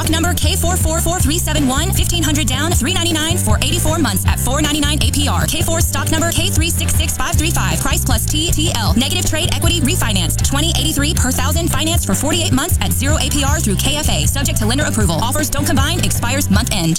Stock number K444371, $1,500 down, $399 for 84 months at $499 APR. K4 stock number K366535, price plus TTL. Negative trade equity refinanced, $20.83 per thousand, financed for 48 months at 0 APR through KFA. Subject to lender approval. Offers don't combine, expires month end.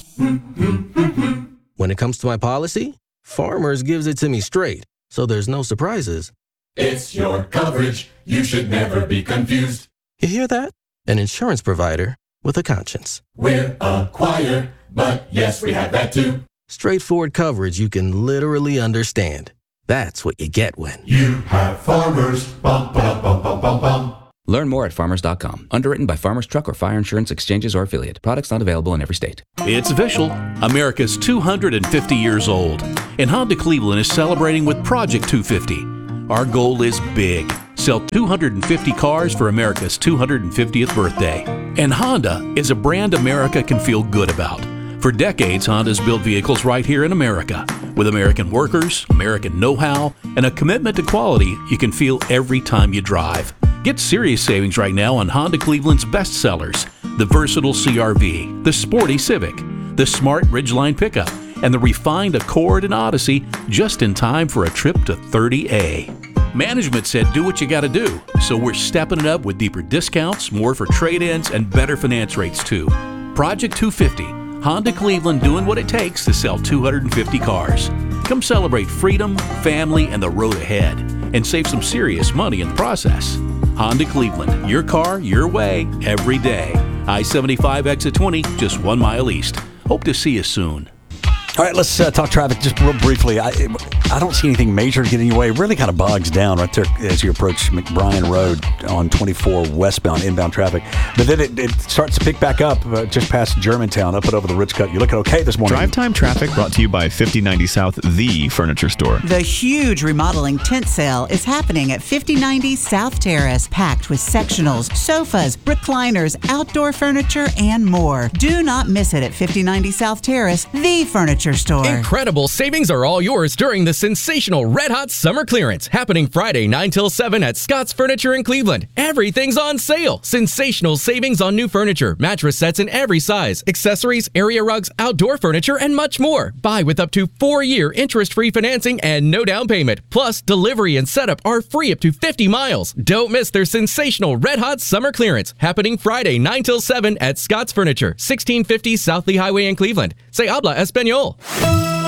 When it comes to my policy, Farmers gives it to me straight, so there's no surprises. It's your coverage. You should never be confused. You hear that? An insurance provider with a conscience. We're a choir, but yes, we have that too. Straightforward coverage you can literally understand. That's what you get when you have Farmers. Bum, ba, bum, bum, bum, bum. Learn more at farmers.com. Underwritten by Farmers Truck or Fire Insurance Exchanges or Affiliate. Products not available in every state. It's official. America's 250 years old. And Honda Cleveland is celebrating with Project 250. Our goal is big. Sell 250 cars for America's 250th birthday. And Honda is a brand America can feel good about. For decades, Honda's built vehicles right here in America. With American workers, American know-how, and a commitment to quality you can feel every time you drive. Get serious savings right now on Honda Cleveland's best sellers, the versatile CR-V, the sporty Civic, the smart Ridgeline pickup, and the refined Accord and Odyssey, just in time for a trip to 30A. Management said do what you gotta do, so we're stepping it up with deeper discounts, more for trade-ins, and better finance rates too. Project 250, Honda Cleveland doing what it takes to sell 250 cars. Come celebrate freedom, family, and the road ahead, and save some serious money in the process. Honda Cleveland, your car, your way, every day. I-75 exit 20, just 1 mile east. Hope to see you soon. All right, let's talk traffic just real briefly. I don't see anything major getting away. It really kind of bogs down right there as you approach McBrien Road on 24 westbound inbound traffic. But then it starts to pick back up just past Germantown, up and over the Ridge Cut. You're looking okay this morning. Drive time traffic brought to you by 5090 South, the furniture store. The huge remodeling tent sale is happening at 5090 South Terrace, packed with sectionals, sofas, recliners, outdoor furniture, and more. Do not miss it at 5090 South Terrace, the furniture store. Incredible savings are all yours during the sensational Red Hot Summer Clearance happening Friday 9 till 7 at Scott's Furniture in Cleveland. Everything's on sale. Sensational savings on new furniture, mattress sets in every size, accessories, area rugs, outdoor furniture, and much more. Buy with up to 4-year interest-free financing and no down payment. Plus, delivery and setup are free up to 50 miles. Don't miss their sensational Red Hot Summer Clearance happening Friday 9 till 7 at Scott's Furniture, 1650 South Lee Highway in Cleveland. Se habla español.